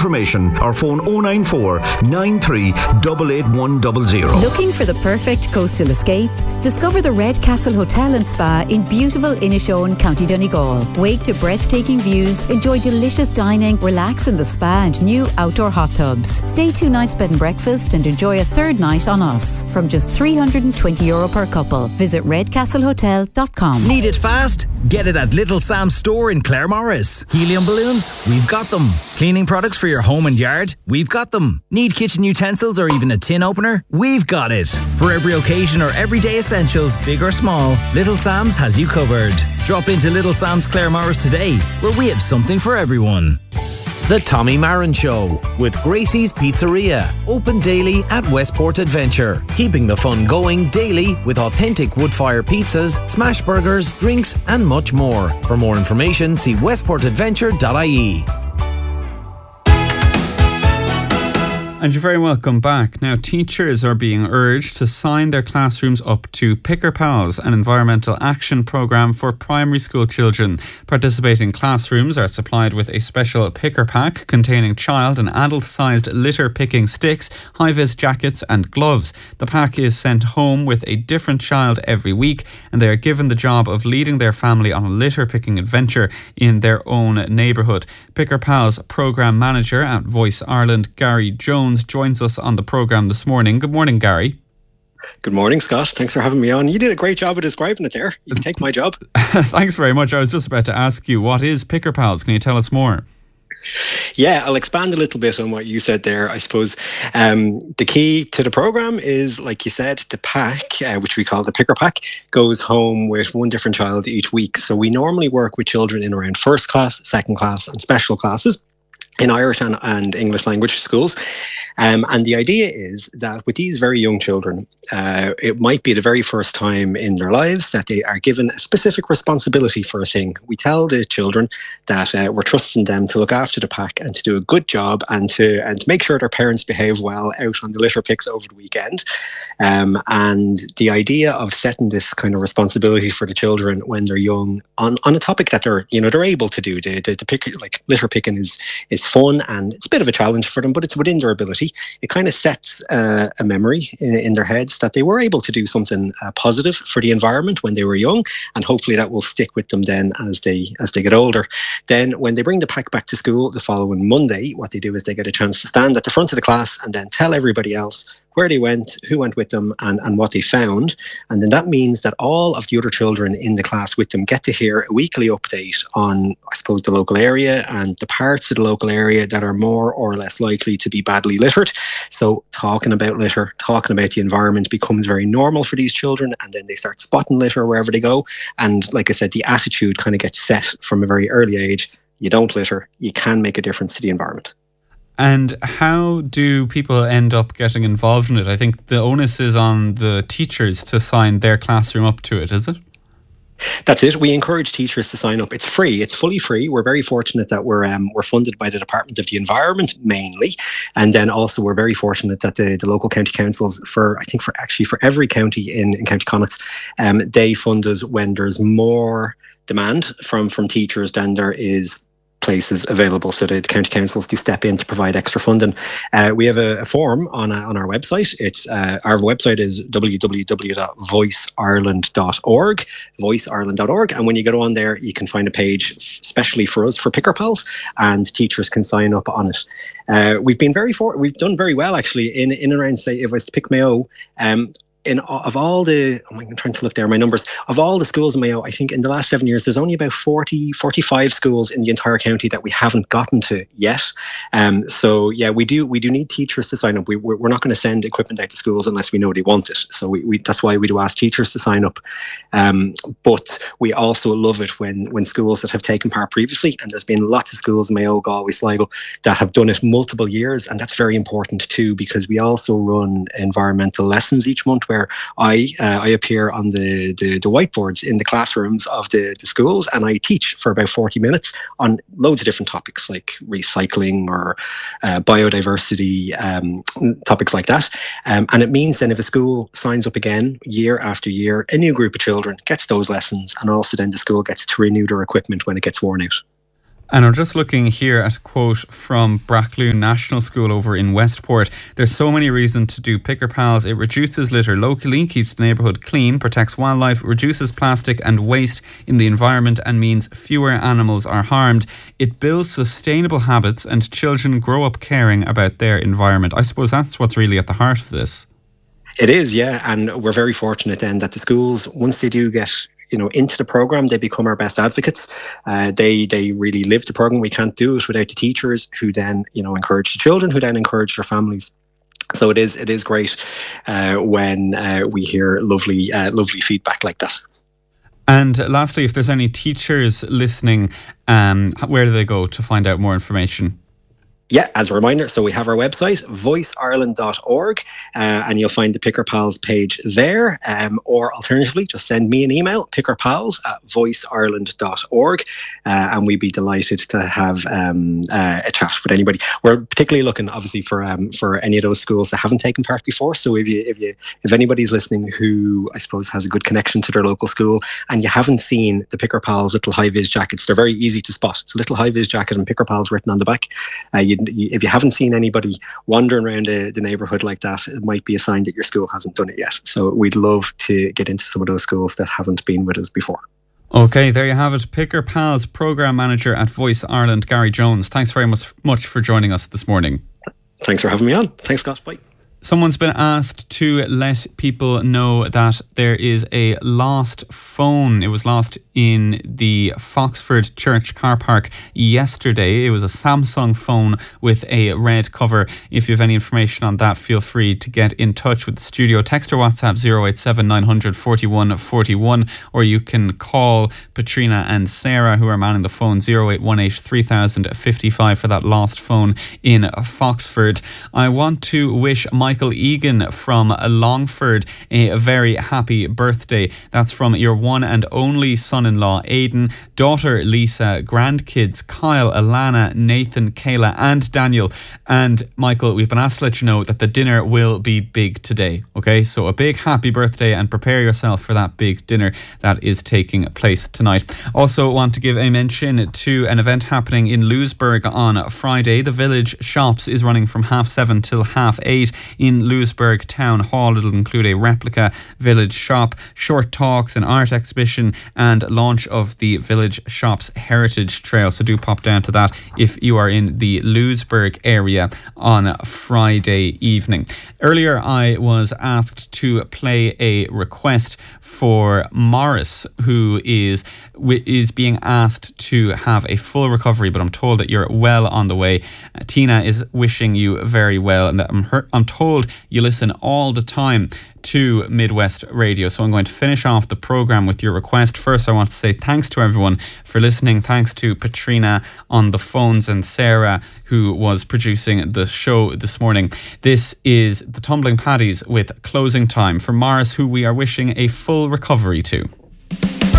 information or phone 094 93 88100. Looking for the perfect coastal escape? Discover the Red Castle Hotel and Spa in beautiful Inishowen, County Donegal. Wake to breathtaking views, enjoy delicious dining, relax in the spa and new outdoor hot tubs. Stay 2 nights bed and breakfast and enjoy a third night on us from just €320 per couple. Visit redcastlehotel.com. Need it fast? Get it at Little Sam's store in Claremorris. Helium balloons? We've got them. Cleaning products for your home and yard? We've got them. Need kitchen utensils or even a tin opener? We've got it. For every occasion or everyday essentials, big or small, Little Sam's has you covered. Drop into Little Sam's Claremorris today, where we have something for everyone. The Tommy Marin Show with Gracie's Pizzeria. Open daily at Westport Adventure. Keeping the fun going daily with authentic wood-fire pizzas, smash burgers, drinks and much more. For more information, see westportadventure.ie. And you're very welcome back. Now, teachers are being urged to sign their classrooms up to Picker Pals, an environmental action programme for primary school children. Participating classrooms are supplied with a special picker pack containing child and adult-sized litter-picking sticks, high-vis jackets and gloves. The pack is sent home with a different child every week, and they are given the job of leading their family on a litter-picking adventure in their own neighbourhood. Picker Pals programme manager at Voice Ireland, Gary Jones, joins us on the programme this morning. Good morning, Gary. Good morning, Scott. Thanks for having me on. You did a great job of describing it there. You can take my job. Thanks very much. I was just about to ask you, what is Picker Pals? Can you tell us more? Yeah, I'll expand a little bit on what you said there. I suppose the key to the programme is, like you said, the pack, which we call the picker pack, goes home with one different child each week. So we normally work with children in around first class, second class and special classes in Irish and English language schools. And the idea is that with these very young children, it might be the very first time in their lives that they are given a specific responsibility for a thing. We tell the children that we're trusting them to look after the pack and to do a good job and to make sure their parents behave well out on the litter picks over the weekend. And the idea of setting this kind of responsibility for the children when they're young on a topic that they're able to do. The pick, like litter picking is fun and it's a bit of a challenge for them, but it's within their ability. It kind of sets a memory in their heads that they were able to do something positive for the environment when they were young, and hopefully that will stick with them then as they get older. Then when they bring the pack back to school the following Monday, what they do is they get a chance to stand at the front of the class and then tell everybody else where they went, who went with them, and what they found. And then that means that all of the other children in the class with them get to hear a weekly update on, I suppose, the local area and the parts of the local area that are more or less likely to be badly littered. So talking about litter, talking about the environment becomes very normal for these children, and then they start spotting litter wherever they go. And like I said, the attitude kind of gets set from a very early age. You don't litter, you can make a difference to the environment. And how do people end up getting involved in it? I think the onus is on the teachers to sign their classroom up to it, is it? That's it. We encourage teachers to sign up. It's free. It's fully free. We're very fortunate that we're funded by the Department of the Environment mainly, and then also we're very fortunate that the local county councils for every county in County Connacht, they fund us when there's more demand from teachers than there is places available, so the county councils do step in to provide extra funding. We have a form on our website. It's our website is www.voiceireland.org, voiceireland.org, and when you go on there, you can find a page especially for us for Picker Pals, and teachers can sign up on it. We've done very well actually in around, say, if I was to pick Mayo, of all the, I'm trying to look there, my numbers, of all the schools in Mayo, I think in the last 7 years, there's only about 45 schools in the entire county that we haven't gotten to yet. So yeah, we do need teachers to sign up. We're not going to send equipment out to schools unless we know they want it. So we that's why we do ask teachers to sign up. But we also love it when schools that have taken part previously, and there's been lots of schools in Mayo, Galway, Sligo, that have done it multiple years, and that's very important too, because we also run environmental lessons each month where I appear on the whiteboards in the classrooms of the schools, and I teach for about 40 minutes on loads of different topics like recycling or biodiversity, topics like that. And it means then if a school signs up again year after year, a new group of children gets those lessons, and also then the school gets to renew their equipment when it gets worn out. And I'm just looking here at a quote from Brackloon National School over in Westport. There's so many reasons to do Picker Pals. It reduces litter locally, keeps the neighbourhood clean, protects wildlife, reduces plastic and waste in the environment and means fewer animals are harmed. It builds sustainable habits and children grow up caring about their environment. I suppose that's what's really at the heart of this. It is, yeah. And we're very fortunate then that the schools, once they do get into the program, they become our best advocates. They really live the program. We can't do it without the teachers who then, encourage the children, who then encourage their families. So it is great when we hear lovely feedback like that. And lastly, if there's any teachers listening, where do they go to find out more information? Yeah, as a reminder, so we have our website, voiceireland.org, and you'll find the Picker Pals page there. Or alternatively, just send me an email, pickerpals@voiceireland.org, and we'd be delighted to have a chat with anybody. We're particularly looking, obviously, for any of those schools that haven't taken part before. So if anybody's listening who I suppose has a good connection to their local school, and you haven't seen the Picker Pals little high-vis jackets, they're very easy to spot. It's a little high-vis jacket and Picker Pals written on the back. If you haven't seen anybody wandering around the neighbourhood like that, it might be a sign that your school hasn't done it yet. So we'd love to get into some of those schools that haven't been with us before. Okay, there you have it. Picker Pals Programme Manager at Voice Ireland, Gary Jones. Thanks very much for joining us this morning. Thanks for having me on. Thanks, Scott. Bye. Someone's been asked to let people know that there is a lost phone. It was lost in the Foxford Church car park yesterday. It was a Samsung phone with a red cover. If you have any information on that, feel free to get in touch with the studio. Text or WhatsApp 087 900 41 41, or you can call Patrina and Sarah, who are manning the phone, 0818 3055 for that lost phone in Foxford. I want to wish Michael Egan from Longford a very happy birthday. That's from your one and only son-in-law Aidan, daughter Lisa, grandkids Kyle, Alana, Nathan, Kayla and Daniel. And Michael, we've been asked to let you know that the dinner will be big today. Okay, so a big happy birthday and prepare yourself for that big dinner that is taking place tonight. Also want to give a mention to an event happening in Louisburg on Friday. The Village Shops is running from 7:30 till 8:30 in Louisburg Town Hall. It'll include a replica village shop, short talks, an art exhibition and launch of the Village Shops Heritage Trail. So do pop down to that if you are in the Louisburg area on Friday evening. Earlier I was asked to play a request for Morris, who is being asked to have a full recovery, but I'm told that you're well on the way. Tina is wishing you very well, and that I'm told you listen all the time to Midwest Radio. So I'm going to finish off the programme with your request. First, I want to say thanks to everyone for listening. Thanks to Patrina on the phones and Sarah, who was producing the show this morning. This is the Tumbling Paddies with Closing Time for Morris, who we are wishing a full recovery to.